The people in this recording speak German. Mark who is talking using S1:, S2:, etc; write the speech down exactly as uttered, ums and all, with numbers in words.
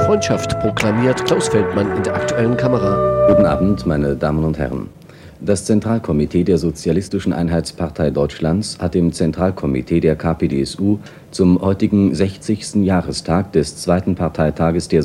S1: Freundschaft proklamiert. Klaus Feldmann in der aktuellen Kamera.
S2: Guten Abend, meine Damen und Herren. Das Zentralkomitee der Sozialistischen Einheitspartei Deutschlands hat im Zentralkomitee der K P D S U zum heutigen sechzigsten Jahrestag des zweiten Parteitages der